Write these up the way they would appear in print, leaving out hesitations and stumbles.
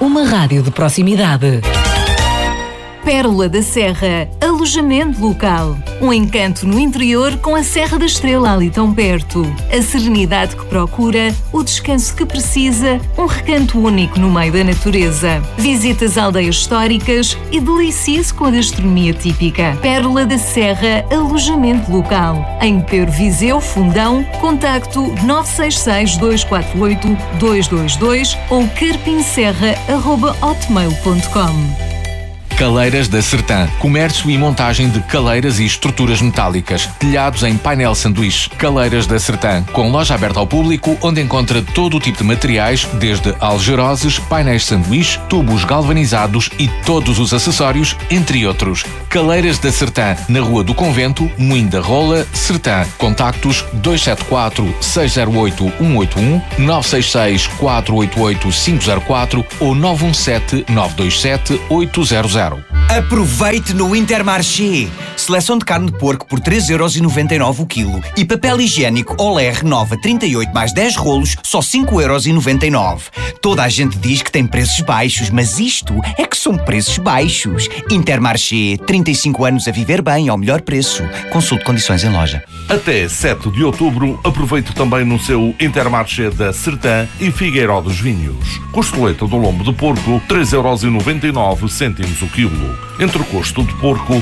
uma rádio de proximidade. Pérola da Serra, alojamento local. Um encanto no interior com a Serra da Estrela ali tão perto. A serenidade que procura, o descanso que precisa, um recanto único no meio da natureza. Visite as aldeias históricas e delicie-se com a gastronomia típica. Pérola da Serra, alojamento local. Em Pero Viseu, Fundão, contacto 966-248-222 ou carpinserra@hotmail.com. Caleiras da Sertã. Comércio e montagem de caleiras e estruturas metálicas. Telhados em painel sanduíche. Caleiras da Sertã. Com loja aberta ao público, onde encontra todo o tipo de materiais, desde algeroses, painéis sanduíche, tubos galvanizados e todos os acessórios, entre outros. Caleiras da Sertã. Na Rua do Convento, Moinho da Rola, Sertã. Contactos 274-608-181, 966-488-504 ou 917-927-800. Aproveite no Intermarché. Seleção de carne de porco por 3,99€ o quilo e papel higiênico Olé Renova 38 mais 10 rolos, só 5,99€. Toda a gente diz que tem preços baixos, mas isto é que são preços baixos. Intermarché, 35 anos a viver bem ao melhor preço. Consulte condições em loja. Até 7 de outubro, aproveite também no seu Intermarché da Sertã e Figueiró dos Vinhos. Costeleta do lombo de porco, 3,99€ o quilo. Entrecosto de porco,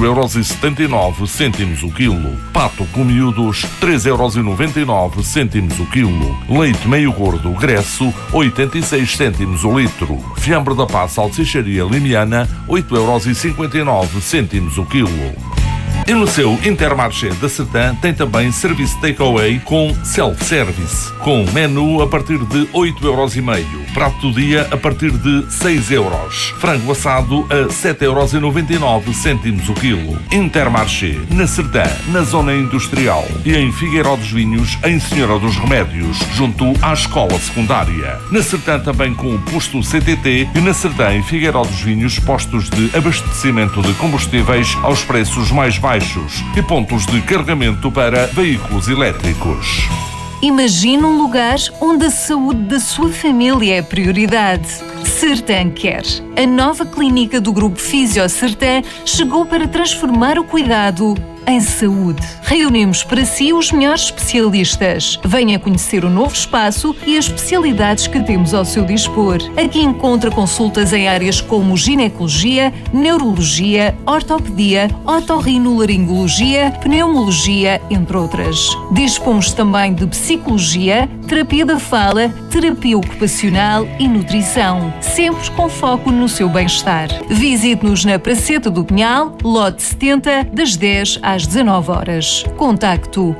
4,79€ o quilo. Pato com miúdos, 3,99€ o quilo. Leite meio gordo Gresso, 86 cêntimos o litro. Fiambre da Paz Salsicharia Limiana, 8,59€ o quilo. E no seu Intermarché da Sertã tem também serviço takeaway com self-service, com menu a partir de 8,5€, prato do dia a partir de 6€, frango assado a 7,99€ o quilo. Intermarché, na Sertã, na zona industrial e em Figueiró dos Vinhos, em Senhora dos Remédios, junto à escola secundária. Na Sertã também com o posto CTT e na Sertã em Figueiró dos Vinhos, postos de abastecimento de combustíveis aos preços mais baixos e pontos de carregamento para veículos elétricos. Imagine um lugar onde a saúde da sua família é prioridade. Sertã Care. A nova clínica do Grupo Fisio Sertã chegou para transformar o cuidado em saúde. Reunimos para si os melhores especialistas. Venha conhecer o novo espaço e as especialidades que temos ao seu dispor. Aqui encontra consultas em áreas como ginecologia, neurologia, ortopedia, otorrinolaringologia, pneumologia, entre outras. Dispomos também de psicologia, terapia da fala, terapia ocupacional e nutrição, sempre com foco no seu bem-estar. Visite-nos na Praceta do Pinhal, lote 70, das 10 às 19 horas. Contacto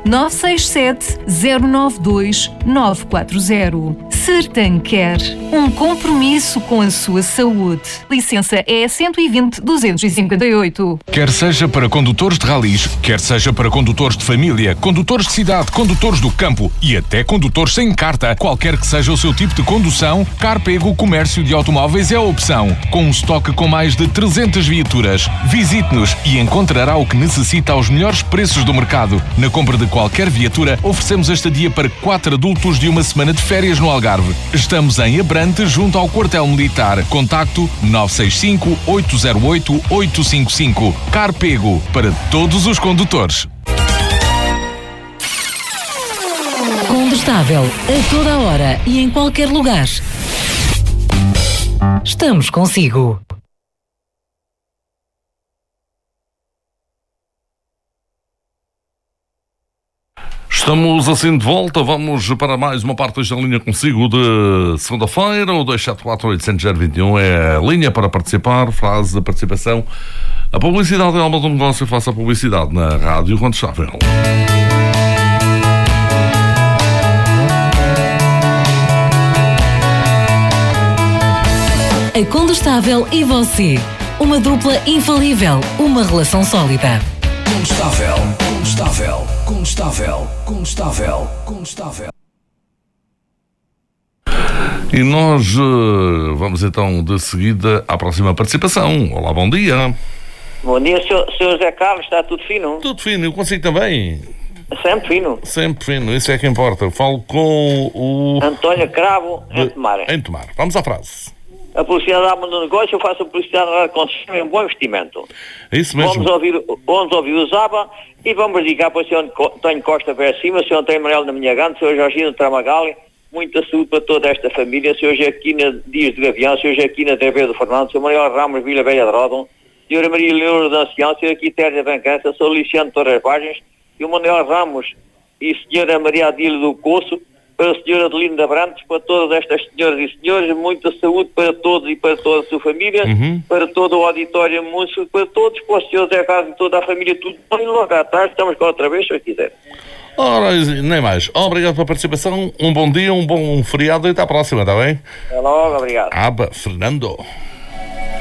967-092-940. Sertã Care. Um compromisso com a sua saúde. Licença é 120-258. Quer seja para condutores de ralis, quer seja para condutores de família, condutores de cidade, condutores do campo e até condutores sem carta, qualquer que seja o seu tipo de condução, Carpego Comércio de Automóveis é a opção. Com um estoque com mais de 300 viaturas. Visite-nos e encontrará o que necessita aos melhores preços do mercado. Na compra de qualquer viatura, oferecemos a estadia para 4 adultos de uma semana de férias no Algarve. Estamos em Abrante, junto ao quartel militar. Contacto 965-808-855. Carpego, para todos os condutores. Condestável, a toda a hora e em qualquer lugar. Estamos consigo. Estamos assim de volta, vamos para mais uma parte desta linha consigo de segunda-feira. O 274-800-021 é a linha para participar, frase de participação. A publicidade é alma do negócio, faça a publicidade na rádio Condestável. A Condestável e você. Uma dupla infalível, uma relação sólida. Condestável, Condestável, Condestável, Condestável, Condestável. E nós vamos então de seguida à próxima participação. Olá, bom dia. Bom dia, Sr. José Carlos, está tudo fino? Tudo fino, eu consigo também. Sempre fino. Sempre fino, isso é que importa. Eu falo com o... António Cravo, em Tomar. Em Tomar. Vamos à frase. A publicidade dá-me no negócio, eu faço a publicidade na concessão, é um bom investimento. É isso mesmo. Vamos ouvir o Zaba e vamos ligar para o Sr. António Costa para cima, o Sr. António Amarelo na minha gana, o Sr. Jorginho Tramagali, muita saúde para toda esta família, o Sr. Joaquina Dias de Gavião, o Sr. Joaquina de Abreu do Fernando, o Sr. Manuel Ramos Vila Velha de Rodon, a Sra. Maria Leonor da Ancião, o Sr. Quitéria Brancança, o Sr. Luciano Torres Vargens, e o Manuel Ramos e a Sra. Maria Adílio do Coço, para a Sra. Adelinda Brantes, para todas estas senhoras e senhores, muita saúde para todos e para toda a sua família, para todo o auditório músico, para todos, para o Sr. Zé Carlos e toda a família, tudo bem, logo à tarde, estamos cá outra vez, se quiser. Ora, nem mais. Obrigado pela participação, um bom dia, um bom feriado e até à próxima, está bem? Até logo, obrigado. Aba, Fernando.